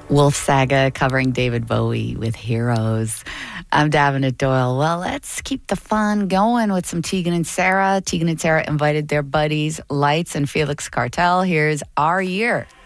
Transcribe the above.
Wolf Saga covering David Bowie with Heroes. I'm Davenant Doyle. Well, let's keep the fun going with some Tegan and Sara. Tegan and Sara invited their buddies Lights and Felix Cartel. Here's Our Year.